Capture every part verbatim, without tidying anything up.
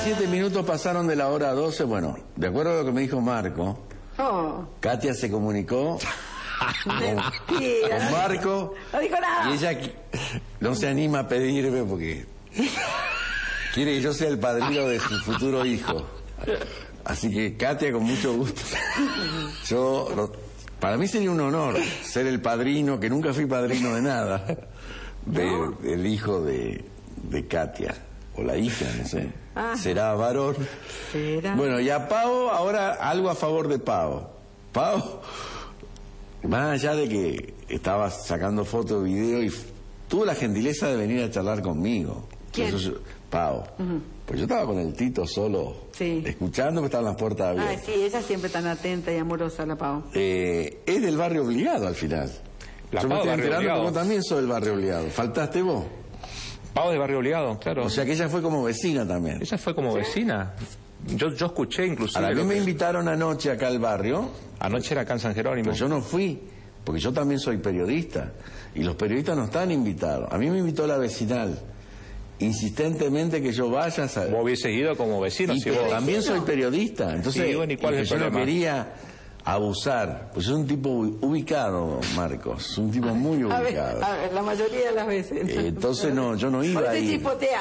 diecisiete minutos pasaron de la hora doce. Bueno, de acuerdo a lo que me dijo Marco, Oh. Katia se comunicó con, con Marco. No dijo nada. Y ella no se anima a pedirme porque quiere que yo sea el padrino de su futuro hijo. Así que, Katia, con mucho gusto. Yo, lo, para mí sería un honor ser el padrino, que nunca fui padrino de nada, de, ¿No? del hijo de, de Katia. O la hija, no sé. Ah. Será varón. ¿Será? Bueno, y a Pau, ahora algo a favor de Pau. Pau, más allá de que estaba sacando fotos, video, y tuvo la gentileza de venir a charlar conmigo. ¿Quién? Eso, Pau. Uh-huh. Pues yo estaba con el Tito solo, sí, escuchando, que estaban las puertas abiertas. Ah, sí, ella siempre tan atenta y amorosa, la Pau. Eh, es del barrio obligado al final. La yo Pau me estoy enterando obligado. que vos también sos del barrio obligado. ¿Faltaste vos? Pau de barrio obligado, claro. O sea que ella fue como vecina también. Ella fue como vecina. Yo, yo escuché inclusive... A mí me que... invitaron anoche acá al barrio. Anoche era acá en San Jerónimo. Pero yo no fui, porque yo también soy periodista. Y los periodistas no están invitados. A mí me invitó la vecinal, insistentemente que yo vaya a saber. Vos hubiese ido como vecino, Y si pero vos... también soy periodista. Entonces, Sí, bueno, ¿y cuál es el yo no problema? quería abusar. Pues soy un tipo ubicado, Marcos. Un tipo muy A ver, ubicado. a ver, la mayoría de las veces. Eh, entonces no, yo no iba Por a eso ir. chipotea.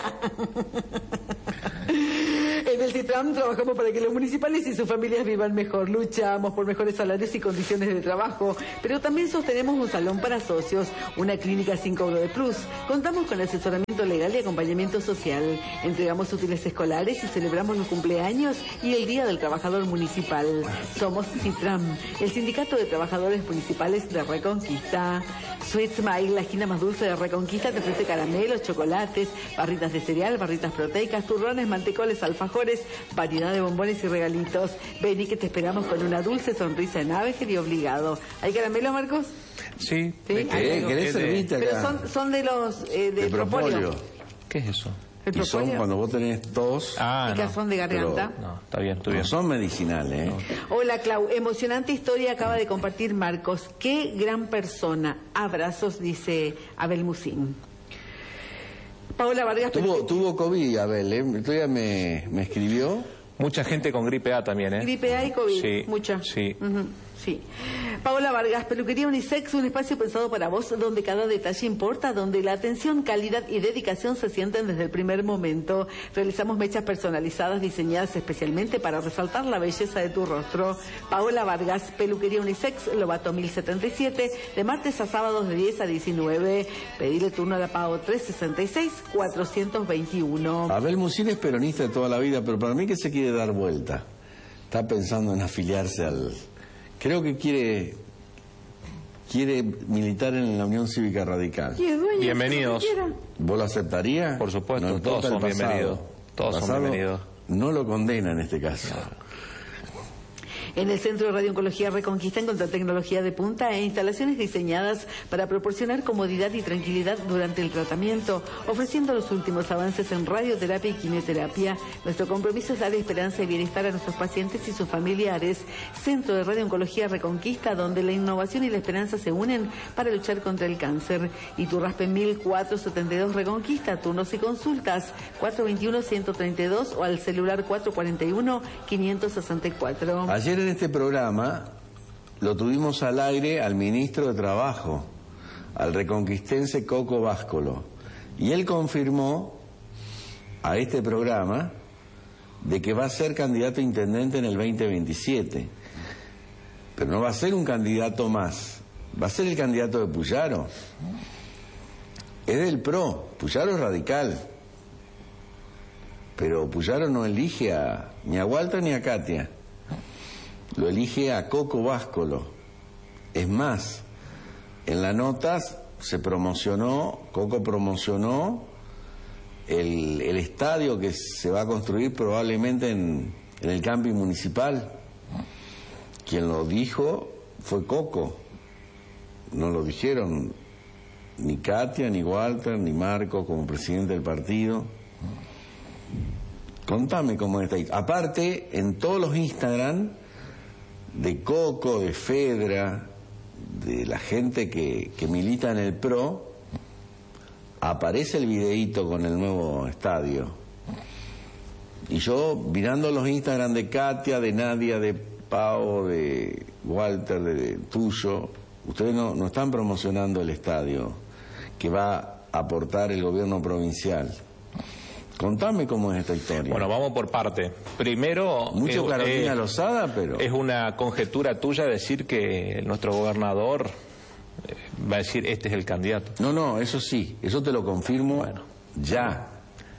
En el CITRAM trabajamos para que los municipales y sus familias vivan mejor. Luchamos por mejores salarios y condiciones de trabajo, pero también sostenemos un salón para socios, una clínica sin cobro de plus. Contamos con asesoramiento legal y acompañamiento social. Entregamos útiles escolares y celebramos los cumpleaños y el Día del Trabajador Municipal. Somos CITRAM, el Sindicato de Trabajadores Municipales de Reconquista. Sweet Smile, la esquina más dulce de Reconquista, te ofrece caramelos, chocolates, barritas de cereal, barritas proteicas, turrones, mantecoles, alfajores, variedad de bombones y regalitos. Vení que te esperamos con una dulce sonrisa en Avenger y obligado. ¿Hay caramelo, Marcos? Sí. ¿Sí? ¿De ¿Qué? ¿Querés de- servirte acá? Pero son, son de los eh, de, De propóleo. propóleo. ¿Qué es eso? ¿El Y son propóleo? cuando vos tenés tos, Ah, no. Picazón de garganta. No, está bien, está no bien. son medicinales, ¿eh? Hola, Clau. Emocionante historia acaba de compartir Marcos. Qué gran persona. Abrazos, dice Abel Musín. Paola Vargas. Tuvo, tuvo COVID, Abel, ¿eh? El otro día me, me escribió. Mucha gente con gripe A también, ¿eh? Gripe A y COVID. Sí, Mucha. sí. Ujú, sí. Paola Vargas, Peluquería Unisex, un espacio pensado para vos, donde cada detalle importa, donde la atención, calidad y dedicación se sienten desde el primer momento. Realizamos mechas personalizadas diseñadas especialmente para resaltar la belleza de tu rostro. Paola Vargas, Peluquería Unisex, Lobato mil setenta y siete, de martes a sábados de diez a diecinueve. Pedile turno a la Pao trescientos sesenta y seis, cuatrocientos veintiuno. Abel Musín es peronista de toda la vida, pero para mí que se quiere dar vuelta. Está pensando en afiliarse al... Creo que quiere quiere militar en la Unión Cívica Radical. Y es dueño, Bienvenidos. si lo quiera. ¿Vos lo aceptarías? Por supuesto, No todos importa el son pasado. bienvenidos. Todos El son pasado bienvenidos. No lo condena en este caso. En el Centro de Radiooncología Reconquista encontrá tecnología de punta e instalaciones diseñadas para proporcionar comodidad y tranquilidad durante el tratamiento, ofreciendo los últimos avances en radioterapia y quimioterapia. Nuestro compromiso es dar esperanza y bienestar a nuestros pacientes y sus familiares. Centro de Radiooncología Reconquista, donde la innovación y la esperanza se unen para luchar contra el cáncer. Iturraspe mil cuatrocientos setenta y dos Reconquista, turnos y consultas cuatro veintiuno, ciento treinta y dos o al celular cuatro cuarenta y uno, quinientos sesenta y cuatro. Ayer en este programa lo tuvimos al aire al ministro de Trabajo, al reconquistense Coco Báscolo, y él confirmó a este programa de que va a ser candidato a intendente en el veinte veintisiete, pero no va a ser un candidato más, va a ser el candidato de Puyaro. Es del P R O, Puyaro es radical, pero Puyaro no elige a, ni a Walter ni a Katia. Lo elige a Coco Báscolo. Es más, en la nota se promocionó, Coco promocionó el, el estadio que se va a construir probablemente en, en el camping municipal. Quien lo dijo fue Coco. No lo dijeron ni Katia, ni Walter, ni Marco como presidente del partido. Contame cómo está ahí. Aparte, en todos los Instagram de Coco, de Fedra, de la gente que, que milita en el P R O, aparece el videíto con el nuevo estadio. Y yo, mirando los Instagram de Katia, de Nadia, de Pau, de Walter, de, de tuyo, ustedes no, no están promocionando el estadio que va a aportar el gobierno provincial. Contame cómo es esta historia. Bueno, vamos por parte. Primero... Mucho eh, Carolina eh, Lozada, pero... Es una conjetura tuya decir que nuestro gobernador eh, va a decir este es el candidato. No, no, eso sí, eso te lo confirmo Bueno. ya.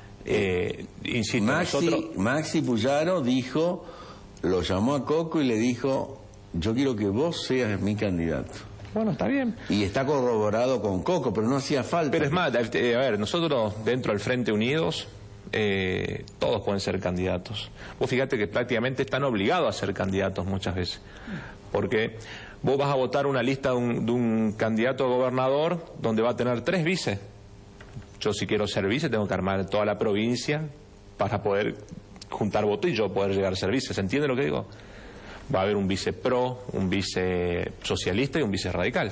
Eh, insisto, Maxi, nosotros... Maxi Puyaro dijo, lo llamó a Coco y le dijo, yo quiero que vos seas mi candidato. Bueno, está bien. Y está corroborado con Coco, pero no hacía falta. Pero es más, eh, a ver, nosotros dentro del Frente Unidos, eh, todos pueden ser candidatos. Vos fíjate que prácticamente están obligados a ser candidatos muchas veces. Porque vos vas a votar una lista de un, de un candidato a gobernador donde va a tener tres vices. Yo si quiero ser vice tengo que armar toda la provincia para poder juntar votos y yo poder llegar a ser vice. ¿Se entiende lo que digo? Va a haber un vice pro, un vice socialista y un vice radical.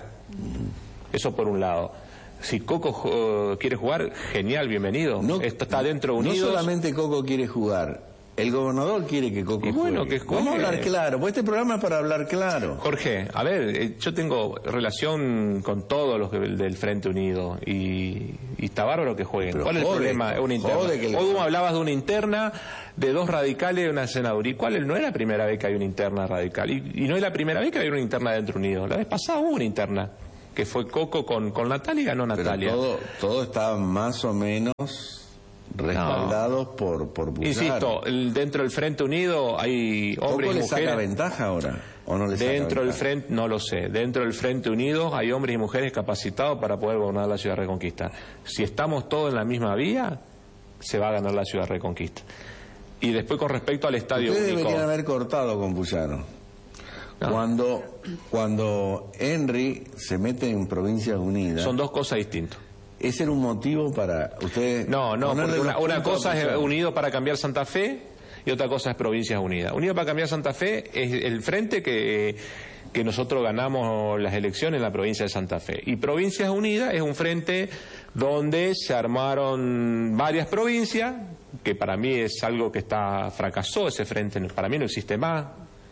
Eso por un lado. Si Coco uh, quiere jugar, genial, bienvenido. No, Esto está dentro Unidos. No solamente Coco quiere jugar, el gobernador quiere que Coco Y bueno, juegue. que juegue. Vamos a hablar claro, pues este programa es para hablar claro. Jorge, a ver, eh, yo tengo relación con todos los que- del Frente Unido y, y está bárbaro que jueguen. Pero ¿Cuál es jode, el problema? Es una interna. jode que le- Hoy vos hablabas de una interna, de dos radicales y una senadora. ¿Y cuál? No es la primera vez que hay una interna radical. Y, y no es la primera vez que hay una interna dentro Unido. La vez pasada hubo una interna, que fue Coco con, con Natalia y ganó Pero Natalia. todo, todo está más o menos respaldados por, por Puyaro. Insisto, el- dentro del Frente Unido hay ¿Coco hombres y le mujeres. saca ventaja ahora? ¿O no le saca Dentro del ventaja? frente, no lo sé, dentro del Frente Unido hay hombres y mujeres capacitados para poder gobernar la ciudad de Reconquista. Si estamos todos en la misma vía, se va a ganar la ciudad de Reconquista. Y después con respecto al Estadio Ustedes Único, deberían haber cortado con Puyaro. No. Cuando, cuando Henry se mete en Provincias Unidas, son dos cosas distintas. ¿ese era un motivo para ustedes? No, no, ponerle porque una, los una puntos a cosa es Puyaro? Unido para cambiar Santa Fe y otra cosa es Provincias Unidas. Unido para cambiar Santa Fe es el frente que, que nosotros ganamos las elecciones en la provincia de Santa Fe. Y Provincias Unidas es un frente donde se armaron varias provincias, que para mí es algo que está fracasó, ese frente para mí no existe más.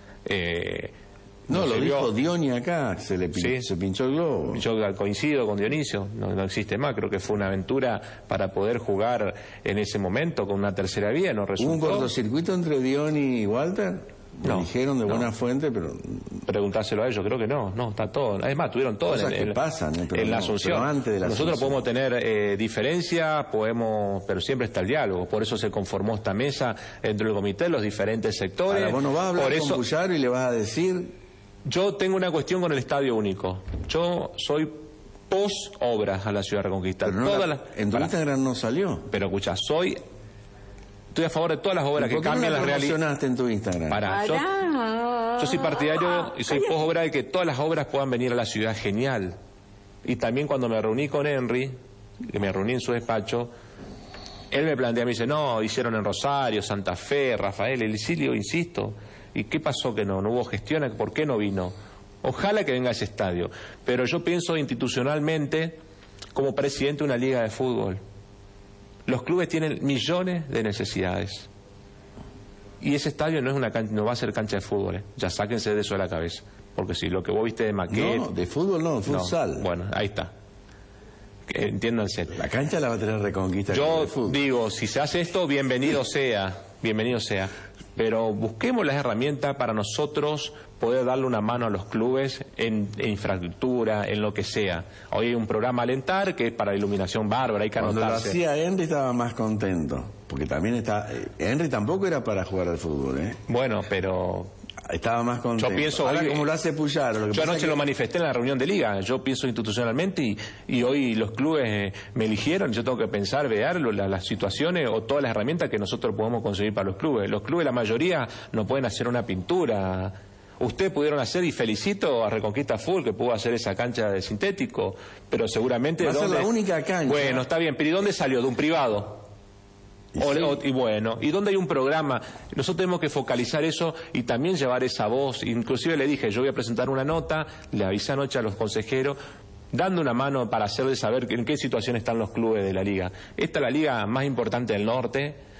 Eh, No, lo sirvió. dijo Dioni acá, se le pin- Sí. se pinchó el globo. Yo coincido con Dionisio, no, no existe más, creo que fue una aventura para poder jugar en ese momento con una tercera vía, no ¿Hubo resultó. un cortocircuito entre Dioni y Walter? Me No, dijeron de no. buena fuente, pero Preguntárselo a ellos, creo que no, no, está todo. Además, tuvieron todo Cosas en, que en- pasan, eh, pero en la no, Asunción. pero antes de la Nosotros Asunción. podemos tener eh, diferencias, podemos, pero siempre está el diálogo. Por eso se conformó esta mesa dentro del comité, los diferentes sectores. ahora vos no vas a hablar Por con eso Puyaro y le vas a decir, yo tengo una cuestión con el Estadio Único. Yo soy post obras a la ciudad de Reconquista. pero no Todas la- las- en tu Pará. Instagram no salió. Pero escucha, soy estoy a favor de todas las obras ¿Y que por qué no cambian la la realidad. promocionaste en tu Instagram? Para, yo, Pará. yo soy partidario y soy post obra de que todas las obras puedan venir a la ciudad, genial. Y también cuando me reuní con Henry, que me reuní en su despacho, él me plantea, me dice, no, hicieron en Rosario, Santa Fe, Rafael, el Silio, insisto. ¿Y qué pasó que no? ¿No hubo gestión? ¿Por qué no vino? Ojalá que venga a ese estadio. Pero yo pienso institucionalmente como presidente de una liga de fútbol. Los clubes tienen millones de necesidades. Y ese estadio no es una can- no va a ser cancha de fútbol, ¿eh? Ya sáquense de eso de la cabeza. Porque si lo que vos viste de maquet... No, de fútbol no, de no. futsal. Bueno, ahí está. Que entiéndanse. La cancha la va a tener Reconquista. Yo de fútbol. digo, si se hace esto, bienvenido sea, bienvenido sea. Pero busquemos las herramientas para nosotros poder darle una mano a los clubes en, en infraestructura, en lo que sea. Hoy hay un programa Alentar que es para iluminación bárbara, hay que Cuando lo anotarse. hacía Henry estaba más contento. Porque también está... eh, Henry tampoco era para jugar al fútbol, ¿eh? Bueno, pero Estaba más contento. Yo pienso Ahora hoy- como lo hace Puyaro. Lo que yo pasa anoche es que- lo manifesté en la reunión de liga. Yo pienso institucionalmente y, y hoy los clubes eh, me eligieron. Yo tengo que pensar, ver lo- la- las situaciones o todas las herramientas que nosotros podemos conseguir para los clubes. Los clubes, la mayoría, no pueden hacer una pintura. Ustedes pudieron hacer, y felicito a Reconquista Full que pudo hacer esa cancha de sintético, pero seguramente... Va a ser ¿dónde- la única cancha. Bueno, está bien, pero ¿y dónde salió? ¿De un privado? Y O- sí. o- y bueno, ¿y dónde hay un programa? Nosotros tenemos que focalizar eso y también llevar esa voz. Inclusive le dije, yo voy a presentar una nota, le avisé anoche a los consejeros, dando una mano para hacerles saber en qué situación están los clubes de la liga. Esta es la liga más importante del norte,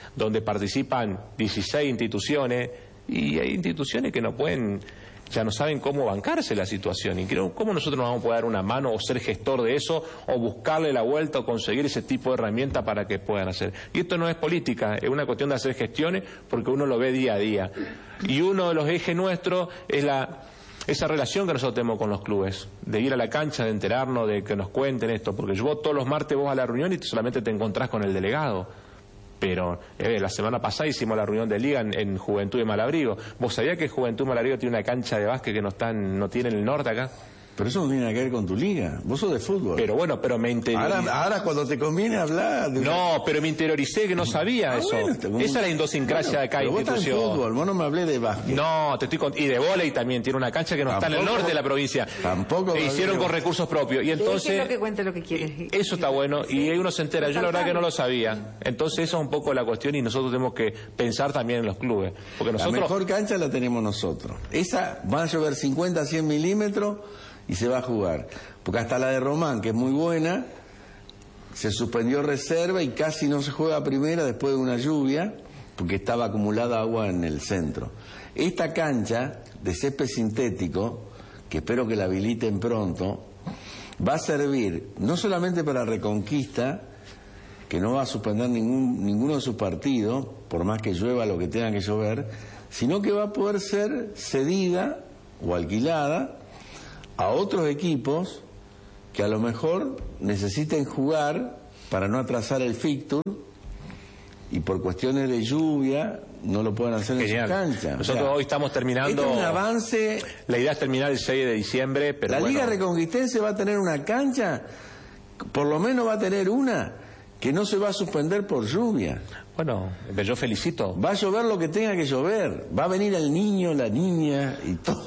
donde participan dieciséis instituciones, y hay instituciones que no pueden, ya no saben cómo bancarse la situación, y creo, ¿cómo nosotros nos vamos a poder dar una mano o ser gestor de eso, o buscarle la vuelta o conseguir ese tipo de herramientas para que puedan hacer? Y esto no es política, es una cuestión de hacer gestiones, porque uno lo ve día a día. Y uno de los ejes nuestros es la... esa relación que nosotros tenemos con los clubes, de ir a la cancha, de enterarnos, de que nos cuenten esto, porque yo todos los martes vos a la reunión y solamente te encontrás con el delegado. Pero eh, la semana pasada hicimos la reunión de liga en, en Juventud de Malabrigo. ¿Vos sabías que Juventud de Malabrigo tiene una cancha de básquet que no, está en, no tiene en el norte acá? Pero eso no tiene nada que ver con tu liga. Vos sos de fútbol. Pero bueno, pero me interioricé. Ahora, ahora cuando te conviene hablar... De... No, pero me interioricé que no sabía ah, eso. Bueno, te... Esa es la idiosincrasia bueno, de cada institución. Vos estás en fútbol, vos no me hablé de básquet. No, te estoy con... Y de vóley también tiene una cancha que no tampoco, está en el norte de la provincia. Tampoco. E hicieron con recursos propios. Y entonces... Lo que cuente lo que quiere. Eso está bueno. Y uno se entera. Yo la verdad que no lo sabía. Entonces eso es un poco la cuestión y nosotros tenemos que pensar también en los clubes. Porque nosotros... La mejor cancha la tenemos nosotros. Esa va a llover cincuenta a cien milímetros... y se va a jugar, porque hasta la de Román, que es muy buena, se suspendió reserva y casi no se juega a primera después de una lluvia, porque estaba acumulada agua en el centro. Esta cancha de césped sintético, que espero que la habiliten pronto, va a servir no solamente para Reconquista, que no va a suspender ningún, ninguno de sus partidos, por más que llueva lo que tenga que llover, sino que va a poder ser cedida o alquilada a otros equipos que a lo mejor necesiten jugar para no atrasar el fixture y por cuestiones de lluvia no lo pueden hacer Genial. en su cancha. Nosotros o sea, hoy estamos terminando... Este es un avance... La idea es terminar el seis de diciembre, pero La bueno. Liga Reconquistense va a tener una cancha, por lo menos va a tener una, que no se va a suspender por lluvia. Bueno, yo felicito. Va a llover lo que tenga que llover. Va a venir el niño, la niña y todo.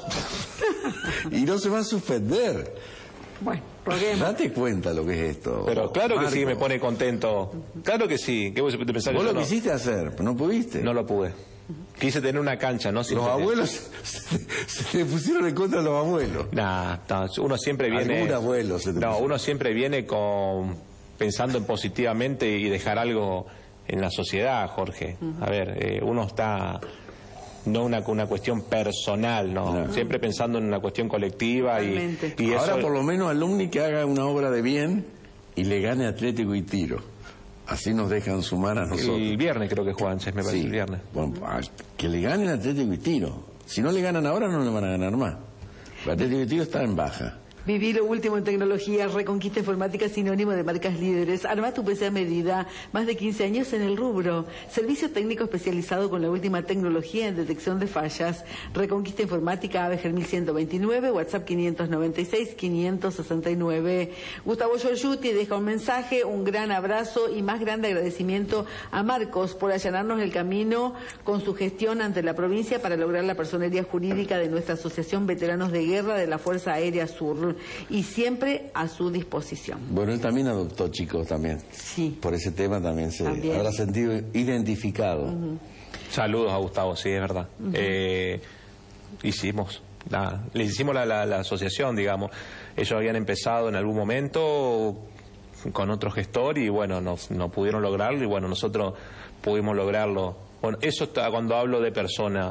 Y no se va a suspender. Bueno, roguemos. Date cuenta lo que es esto. Pero claro Marco. que sí, me pone contento. Claro que sí. ¿Qué vos pensás que Vos yo lo no? quisiste hacer, pero no pudiste. No lo pude. Quise tener una cancha, ¿no? Sin los tener... abuelos se, se te pusieron en contra de los abuelos. Nah, no, uno siempre viene... Algún abuelo se te No, puso. uno siempre viene con pensando en positivamente y dejar algo en la sociedad, Jorge. Uh-huh. A ver, eh, uno está... No una, una cuestión personal, no. Claro. Siempre pensando en una cuestión colectiva y, y ahora eso... por lo menos alumni que haga una obra de bien y le gane Atlético y Tiro. Así nos dejan sumar a nosotros. El viernes creo que juegan, me parece, sí. el viernes. Bueno, que le ganen Atlético y Tiro. Si no le ganan ahora, no le van a ganar más. El Atlético y Tiro está en baja. Viví lo último en tecnología, Reconquista Informática, sinónimo de marcas líderes. Arma tu P C a medida, más de quince años en el rubro. Servicio técnico especializado con la última tecnología en detección de fallas. Reconquista Informática, Abeger mil ciento veintinueve, WhatsApp quinientos noventa y seis, quinientos sesenta y nueve. Gustavo Giorgiuti deja un mensaje, un gran abrazo y más grande agradecimiento a Marcos por allanarnos el camino con su gestión ante la provincia para lograr la personería jurídica de nuestra Asociación Veteranos de Guerra de la Fuerza Aérea Sur. Y siempre a su disposición. Bueno, él también adoptó chicos también. Sí. Por ese tema también se también. habrá sentido identificado. Uh-huh. Saludos a Gustavo, sí, es verdad. Uh-huh. eh, hicimos, la, le hicimos la, la, la asociación, digamos. Ellos habían empezado en algún momento con otro gestor y bueno, no, no pudieron lograrlo y bueno, nosotros pudimos lograrlo. Bueno, eso está cuando hablo de persona.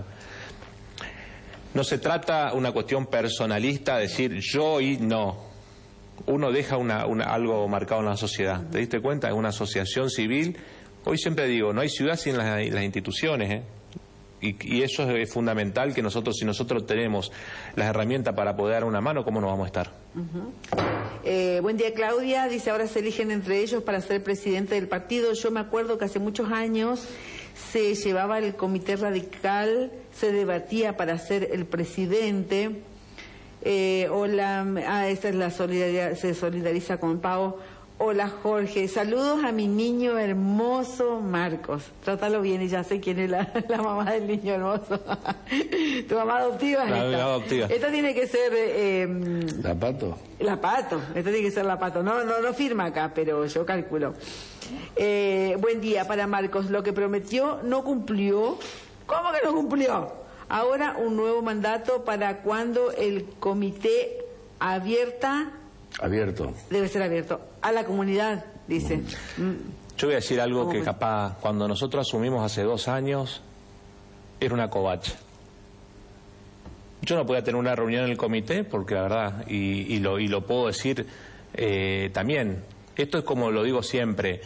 No se trata una cuestión personalista, decir yo y no. Uno deja una, una, algo marcado en la sociedad. ¿Te diste cuenta? Es una asociación civil. Hoy siempre digo, no hay ciudad sin las, las instituciones. ¿eh? Y, y eso es fundamental, que nosotros, si nosotros tenemos las herramientas para poder dar una mano, ¿cómo no vamos a estar? Uh-huh. eh, buen día, Claudia. Dice, ahora se eligen entre ellos para ser presidente del partido. Yo me acuerdo que hace muchos años se llevaba el comité radical, se debatía para ser el presidente. Eh, hola, ah, esta es la solidaridad, se solidariza con Pau. Hola, Jorge, saludos a mi niño hermoso Marcos. Trátalo bien y ya sé quién es la, la mamá del niño hermoso. ¿Tu mamá adoptiva? La esta. adoptiva. Esta tiene que ser... Eh, ¿La Pato? La Pato, esta tiene que ser la Pato. No, no, no firma acá, pero yo calculo. Eh, buen día para Marcos. Lo que prometió no cumplió. ¿Cómo que no cumplió? Ahora un nuevo mandato para cuando el comité abierta... Abierto. Debe ser abierto. A la comunidad, dice. Mm. Yo voy a decir algo que capaz, cuando nosotros asumimos hace dos años, era una covacha. Yo no podía tener una reunión en el comité, porque la verdad, y, y, lo, y lo puedo decir eh, también, esto es como lo digo siempre,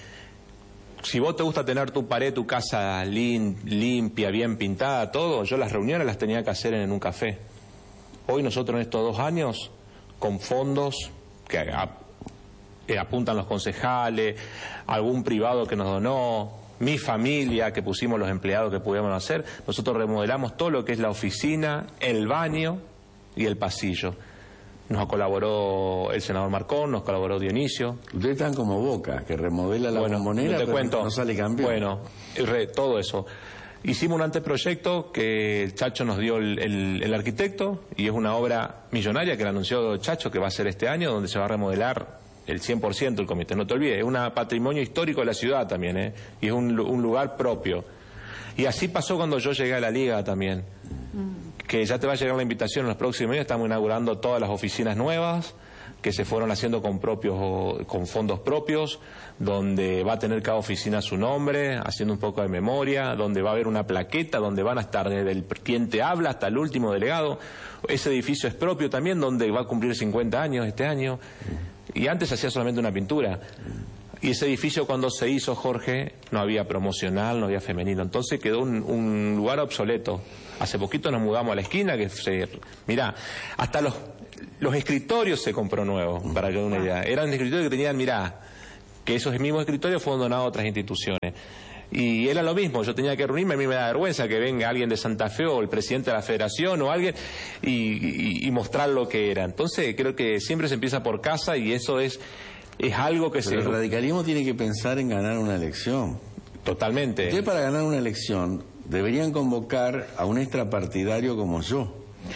si vos te gusta tener tu pared, tu casa lim, limpia, bien pintada, todo, yo las reuniones las tenía que hacer en un café. Hoy nosotros en estos dos años, con fondos que a, eh, apuntan los concejales, algún privado que nos donó, mi familia, que pusimos los empleados que pudiéramos hacer, nosotros remodelamos todo lo que es la oficina, el baño y el pasillo. Nos colaboró el senador Marcón, nos colaboró Dionisio. Ustedes están como Boca, que remodela la bueno, bombonera, te pero cuento, no sale campeón. Bueno, re, todo eso. Hicimos un anteproyecto que el Chacho nos dio el, el, el arquitecto, y es una obra millonaria que le anunció Chacho que va a ser este año, donde se va a remodelar el cien por ciento el comité. No te olvides, es un patrimonio histórico de la ciudad también, ¿eh? Y es un, un lugar propio. Y así pasó cuando yo llegué a la Liga también, que ya te va a llegar la invitación en los próximos días. Estamos inaugurando todas las oficinas nuevas que se fueron haciendo con propios, con fondos propios, donde va a tener cada oficina su nombre, haciendo un poco de memoria, donde va a haber una plaqueta, donde van a estar desde el quien te habla hasta el último delegado. Ese edificio es propio también, donde va a cumplir cincuenta años este año, y antes hacía solamente una pintura. Y ese edificio, cuando se hizo, Jorge, no había promocional, no había femenino, entonces quedó un, un lugar obsoleto. Hace poquito nos mudamos a la esquina, que se... Mirá, hasta los, los escritorios se compró nuevos, para que dé una idea. Eran escritorios que tenían, mirá, que esos mismos escritorios fueron donados a otras instituciones. Y era lo mismo, yo tenía que reunirme, a mí me da vergüenza que venga alguien de Santa Fe o el presidente de la federación o alguien y, y, y mostrar lo que era. Entonces creo que siempre se empieza por casa, y eso es... Es algo que Pero se... el radicalismo tiene que pensar en ganar una elección. Totalmente. Ustedes, para ganar una elección, deberían convocar a un extrapartidario como yo.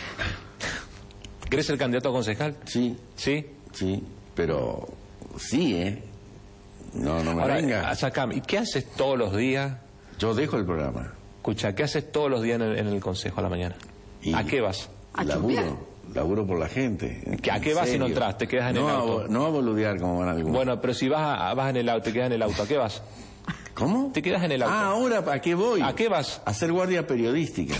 ¿Querés ser candidato a concejal? Sí. ¿Sí? Sí, pero sí, ¿eh? No, no me Ahora, venga. Sacam, ¿y qué haces todos los días? Yo dejo el programa. Escucha, ¿qué haces todos los días en el, en el consejo a la mañana? Y ¿A qué vas? A chumbear. laburo, laburo por la gente. ¿A qué vas si no entras? ¿Te quedas en no el a, auto? no a boludear como van algunos. Bueno, pero si vas, a- vas en el auto, te quedas en el auto, ¿a qué vas? ¿Cómo? Te quedas en el auto. Ah, ahora, ¿a qué voy? ¿A qué vas? A hacer guardia periodística.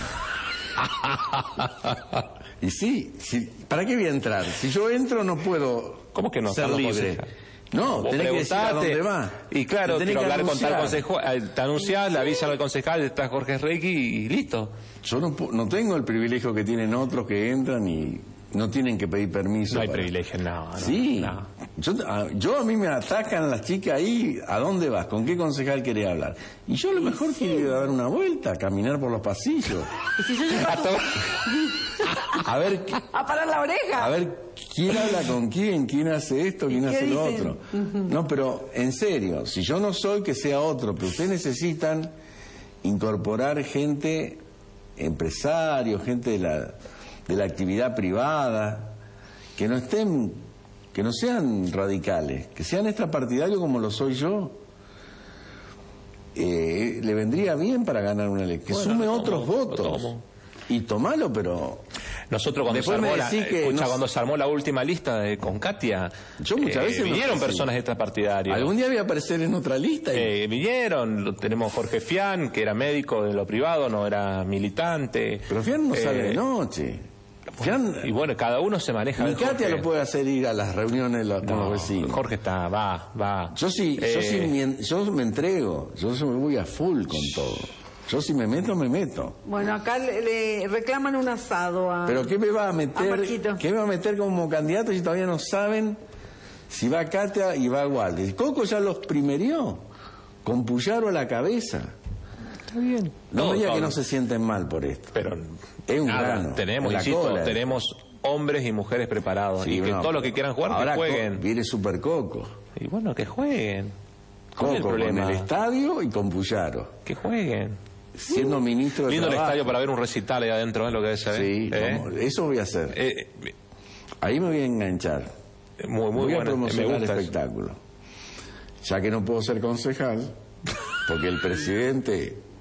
Y sí, sí, ¿para qué voy a entrar? Si yo entro no puedo ¿Cómo que no? ser Carlos libre. Concejal. No, Vos tenés que decir a preguntate, dónde va. Y claro, Tenés quiero que hablar con tal anunciar. consejo, eh, te anunciás, le avisas al concejal, está Jorge Requi y listo. Yo no, pu- no tengo el privilegio que tienen otros que entran y no tienen que pedir permiso. No hay para- privilegio, no. no, Sí, no. yo, a, yo a mí me atacan las chicas ahí, ¿a dónde vas? ¿Con qué concejal querés hablar? Y yo a lo mejor quiero ir a dar una vuelta, caminar por los pasillos. Y si yo llego a, tu- A ver, a parar la oreja. a ver quién habla con quién, quién hace esto, quién ¿Y qué hace lo dicen? otro. No, pero en serio, si yo no soy, que sea otro, pero ustedes necesitan incorporar gente, empresarios, gente de la, de la actividad privada, que no estén, que no sean radicales, que sean extrapartidarios como lo soy yo. Eh, le vendría bien para ganar una elección. Que Bueno, sume lo tomo, otros lo votos. tomo. Y tomalo, pero... Nosotros cuando Después se me armó la, decís que escucha, no- cuando se armó la última lista de, con Katia, Yo muchas eh, veces me vinieron ofrecí. personas extrapartidarias. Algún día voy a aparecer en otra lista y... Eh, vinieron, lo- tenemos Jorge Fian, que era médico de lo privado, no era militante. Pero Fian no Eh, sale de noche. Fian, Y bueno, cada uno se maneja. ni ¿ves, Katia Jorge? lo puede hacer ir a las reuniones lo- con No, los vecinos. Jorge está, va, va. Yo sí, yo Eh, sí me, yo me entrego, yo sí me voy a full con todo. Yo si me meto, me meto. Bueno, acá le, le reclaman un asado a... Pero ¿qué me va a a meter? Marquito. ¿Qué me va a meter como candidato si todavía no saben si va Katia y va Walter? Coco ya los primerió, con Puyaro a la cabeza. Está bien. No Todo, me diga que todo. no se sienten mal por esto. Pero Es un nada, grano, tenemos, en la insisto, cola. tenemos hombres y mujeres preparados. Sí, y que no, todos los que quieran jugar, ahora que jueguen. Co- viene Super Coco. Y bueno, que jueguen. ¿Cuál es el Coco con problema? el estadio y con Puyaro. Que jueguen. Siendo ministro de Lindo el Trabajo. estadio para ver un recital ahí adentro, ¿eh? Lo que debe ser. Sí, ¿eh? como- eso voy a hacer. Eh, Ahí me voy a enganchar. muy, muy voy a bueno. Me promocionar el gusta eso. espectáculo. Ya que no puedo ser concejal, porque el presidente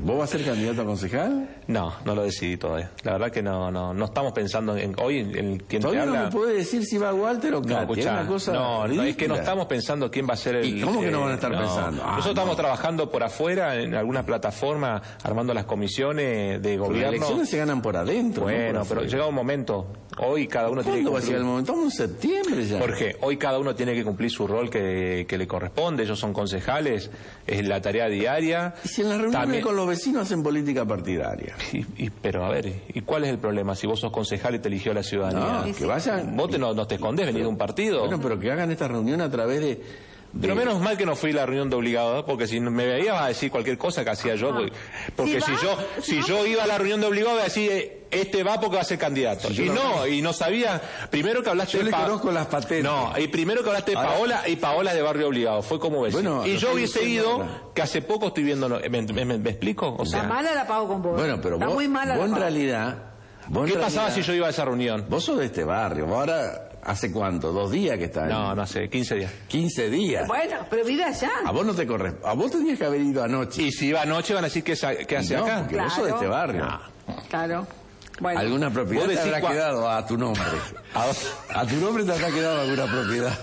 ¿Vos vas a ser candidato a concejal? No, no lo decidí todavía. La verdad que no no no estamos pensando en hoy en, en quién te Todavía habla. no me puede decir si va Walter o Katia. No, escuchá, es una cosa no, no, es que no ridícula. estamos pensando quién va a ser el... ¿Y cómo que no van a estar no. pensando? Ah, Nosotros no. estamos trabajando por afuera en alguna plataforma, armando las comisiones de Las gobierno. elecciones se ganan por adentro. Bueno, no por pero afuera. llega un momento, hoy cada uno tiene que ¿Cuándo va a cumplir... llegar el momento? Estamos en septiembre ya. Jorge, hoy cada uno tiene que cumplir su rol que, que le corresponde, ellos son concejales, es la tarea diaria. Y si en las reuniones También- con los vecinos hacen política partidaria. Y, y- pero a ver, ¿y cuál es el problema si vos sos concejal y te eligió la ciudadanía? No, que vayan. Vos te, no, no te escondés, venís de un partido. Bueno, pero que hagan esta reunión a través de... de- Pero menos mal que no fui a la reunión de obligado, porque si me veías vas a decir cualquier cosa que hacía yo, porque, porque Si si, va, yo si si va. yo iba a la reunión de obligado iba a decir, eh, este va porque va a ser candidato. Si yo Y no- no, y no sabía, primero que hablaste Yo de le Pa- conozco las patentes. No, y primero que hablaste de Ahora- Paola, y Paola de Barrio Obligado, fue como ves. Bueno, y lo yo estoy hubiese diciendo ido, ahora. que hace poco estoy viendo, ¿me, me- me- me explico? O Está sea, mala la pago con vos. Bueno, pero Está vos, muy mala vos la en pago. realidad... vos en ¿qué pasaba realidad- si yo iba a esa reunión? Vos sos de este barrio, vos ahora... ¿Hace cuánto? ¿Dos días que estás? No, no sé, quince días. quince días. Bueno, pero vive allá. A vos no te corresponde. A vos tenías que haber ido anoche. Y si iba anoche van a decir, ¿qué, sa- qué hace no, acá? porque vos sos de este barrio. Claro. Bueno. ¿Alguna propiedad Vos te decís habrá cua- quedado a tu nombre? A, a tu nombre te habrá quedado alguna propiedad.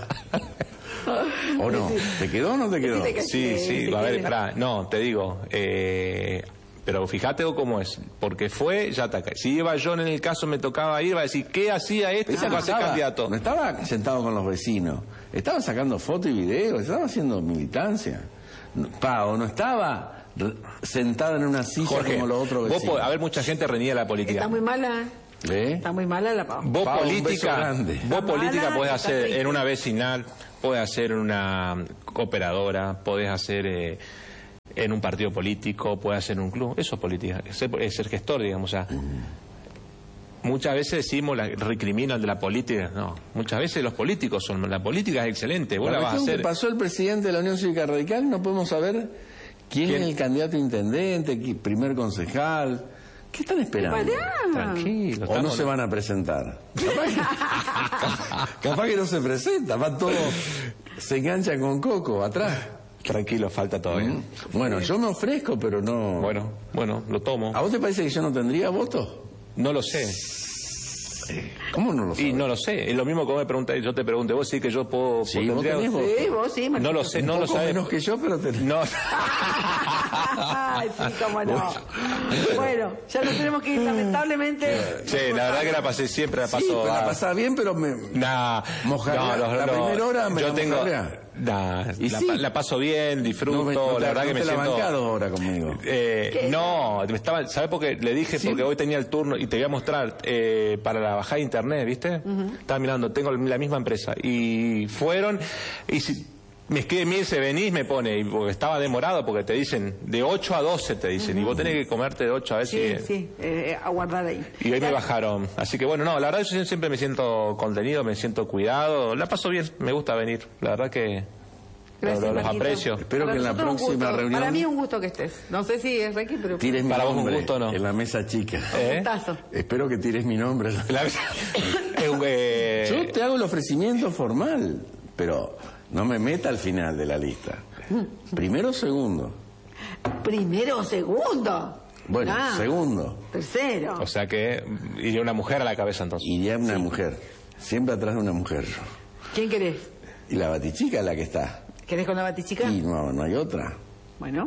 ¿O no? ¿Te quedó o no te quedó? Decite que Sí, Sí, sí, si a ver, quiere. pará, no, te digo, eh, pero fíjate cómo es, porque fue, ya está acá. Si iba yo en el caso me tocaba ir, va a decir, ¿qué hacía este Ese que no va a ser estaba- candidato? No estaba sentado con los vecinos. Estaba sacando fotos y videos. Estaba haciendo militancia. No- Pao, no estaba re- sentada en una silla Jorge, como los otros vos, vecinos. po- a ver, mucha gente reniega la política. Está muy mala. ¿Eh? Está muy mala la pago. Vos Pau, un beso política, grande. vos Está política mala, podés está hacer triste. en una vecinal, podés hacer en una cooperadora, podés hacer eh, en un partido político, podés hacer en un club. Eso es política, es ser, es ser gestor, digamos. O sea, muchas veces decimos, la, recriminan de la política. No, muchas veces los políticos son. La política es excelente, vos la, La vas a cuestión hacer. que pasó el presidente de la Unión Cívica Radical, no podemos saber quién, ¿Quién? es el candidato a intendente, qui- primer concejal. ¿Qué están esperando? Pará. Tranquilo, ¿O no estamos- se van a presentar? Capaz que, capaz que no se presenta, va todo, se engancha con Coco atrás. Tranquilo, falta todavía. Mm. Bueno, yo me ofrezco, pero no... Bueno, bueno, lo tomo. ¿A vos te parece que yo no tendría voto? No lo sé. ¿Cómo no lo sabes? Y no lo sé. Es lo mismo que vos me preguntas, yo te pregunté, vos sí que yo puedo. Sí, puedo- vos tendría- tenés voto. Sí, vos sí, No lo sé, Un no lo poco sabes. menos que yo, pero tenés. No. Ay, sí, cómo no. Bueno, ya nos tenemos que ir, lamentablemente. Sí, la verdad que la pasé siempre, la paso. Sí, pues la ah, pasaba bien, pero me... Nah, Mojarla. La primera hora me yo la tengo, mojarla. nah, Y la, sí. pa- la paso bien, disfruto, no me- no te- la verdad no que me te la siento. bancás dos horas conmigo. Eh, no, me estaba, ¿sabes por qué? Le dije Sí. porque hoy tenía el turno y te voy a mostrar eh, para la bajada de internet, ¿viste? Estaba mirando, tengo la misma empresa y fueron y si me escribe Mirce, venís, me pone, y porque estaba demorado porque te dicen de ocho a doce te dicen y vos tenés que comerte de ocho a ver Sí, si sí, eh, aguardar ahí. y hoy me bajaron. Así que bueno, no, la verdad yo siempre me siento contenido, me siento cuidado, la paso bien, me gusta venir, la verdad que Gracias, lo- los Marquito. aprecio. Espero Para que en la nosotros un próxima gusto. reunión- Para mí un gusto que estés. No sé si es Requi, pero... Tires mi Para vos un nombre gusto, ¿no? en la mesa chica. ¿Eh? Gustazo. Espero que tires mi nombre. La- es un, eh, Yo te hago el ofrecimiento formal, pero no me meta al final de la lista. Primero o segundo. Primero o segundo. Bueno, Ah, segundo. Tercero. O sea que iría una mujer a la cabeza entonces. Iría una mujer. Siempre atrás de una mujer. ¿Quién querés? Y la batichica es la que está. ¿Querés con la batichica? Y no, no hay otra. Bueno.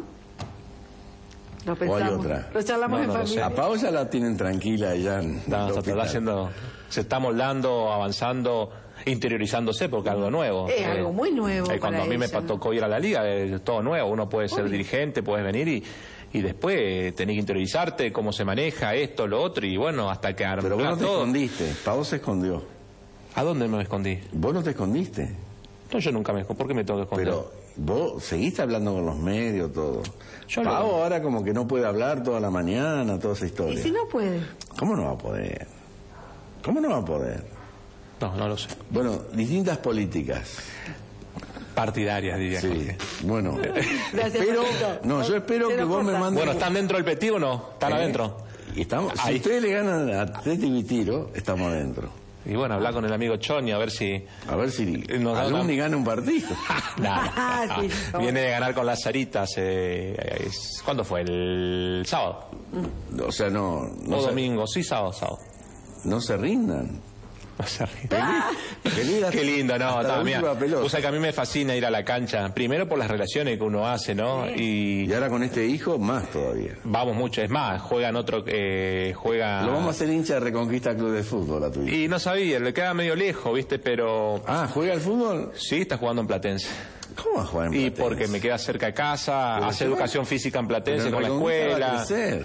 Lo O pensamos. hay otra. Lo charlamos No, en no lo sé. familia. A Pau ya la tienen tranquila ya en No, el se está hospital. haciendo, se está moldando, avanzando, interiorizándose porque es algo nuevo. Es algo muy nuevo eh, cuando para a mí me ella, ¿no? tocó ir a la liga, es todo nuevo. Uno puede ser Obvio. dirigente, puedes venir y, y después eh, tenés que interiorizarte, cómo se maneja esto, lo otro, y bueno, hasta que Pero vos no te todo. escondiste. Pau se escondió. ¿A dónde me escondí? Vos no te escondiste. No, yo nunca me escondí. ¿Por qué me tengo que esconder? Pero vos seguiste hablando con los medios, todo. Yo Pau lo- ahora como que no puede hablar toda la mañana, toda esa ¿Y historia. si no puede? ¿Cómo no va a poder? ¿Cómo no va a poder? No, no lo sé. Bueno, distintas políticas. Partidarias, diría Sí. Jorge. Bueno, Gracias, espero, Marquito. no, yo espero Se que lo vos me corta. mandes. Bueno, ¿están dentro del Petit o no? ¿Están ¿Eh? adentro? Y estamos, si Ahí. ustedes le ganan a Teti Vitiro, estamos adentro. Y bueno, hablar con el amigo Choni a ver si... A ver si nos da Alumni una... gana un partido. Nah, nah. Sí, Viene de ganar con las Saritas. Eh, ¿Cuándo fue? El sábado. O sea, no... no o se, domingo, sí, sábado, sábado. No se rindan. No se ríe. Qué, Qué lindo, no, hasta no, la mira, última pelota. o sea que a mí me fascina ir a la cancha, primero por las relaciones que uno hace, ¿no? Y, Y ahora con este hijo, más todavía. vamos mucho, es más, juegan otro, eh, juega... Lo vamos a hacer hincha de Reconquista Club de Fútbol a tu hijo. Y no sabía, le queda medio lejos, ¿viste? Pero... Ah, ¿juega al fútbol? Sí, está jugando en Platense. ¿Cómo va a jugar en Y Platense? porque me queda cerca de casa, Pero hace si educación física en Platense Pero con la en Reconquista va a escuela. crecer.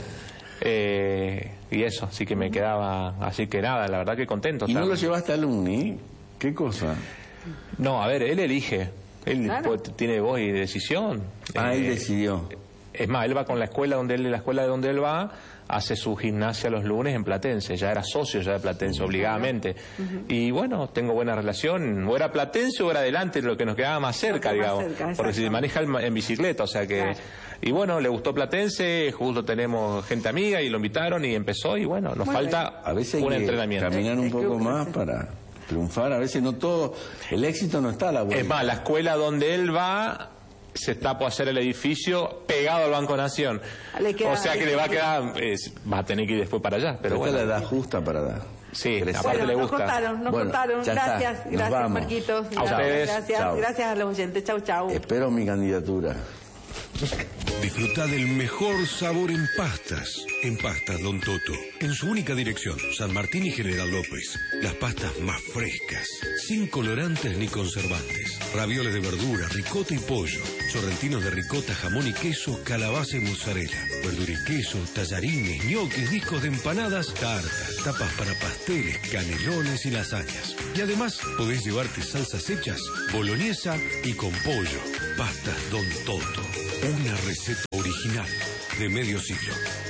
Eh, y eso, así que me quedaba, así que nada, la verdad que contento. ¿Y o sea, no lo llevaste a Alumni? ¿Qué cosa? no, a ver, él elige, él Claro. pues, tiene voz y decisión. Ah, Eh, él decidió. Es más, él va con la escuela donde él, la escuela de donde él va, hace su gimnasia los lunes en Platense, ya era socio ya de Platense, obligadamente. Y bueno, tengo buena relación, o era Platense o era adelante, lo que nos quedaba más cerca, Más digamos, cerca, porque se exacto. maneja en, en bicicleta, o sea que... Claro. Y bueno, le gustó Platense, justo tenemos gente amiga y lo invitaron y empezó y bueno, nos Muy falta A veces hay un que entrenamiento. caminar un El poco club más crece. para triunfar. A veces no todo... El éxito no está a la vuelta. Es más, la escuela donde él va se está por hacer el edificio pegado al Banco Nación. Le queda- o sea que le va a quedar, es- va a tener que ir después para allá. Pero Pero esta bueno, es la edad justa para dar. sí, crecer. aparte Bueno, le nos gusta. contaron, nos Bueno, contaron. ya está, Gracias, nos gracias, vamos. Marquitos. A Gracias, ustedes. gracias, Chao. gracias a los oyentes. Chau, chau. Espero mi candidatura. Disfruta del mejor sabor en pastas. En Pastas Don Toto. En su única dirección, San Martín y General López. Las pastas más frescas, sin colorantes ni conservantes. Ravioles de verdura, ricota y pollo. Sorrentinos de ricota, jamón y queso, calabaza y mozzarella. Verdura y queso, tallarines, ñoquis, discos de empanadas, tartas, tapas para pasteles, canelones y lasañas. Y además, podés llevarte salsas hechas, boloñesa y con pollo. Pastas Don Toto. Una receta original de medio siglo.